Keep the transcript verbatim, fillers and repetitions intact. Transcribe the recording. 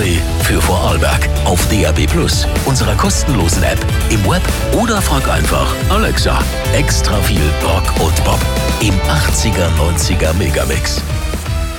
neu für Vorarlberg auf D A B Plus, unserer kostenlosen App, im Web oder frag einfach Alexa. Extra viel Rock und Pop im achtziger, neunziger Megamix.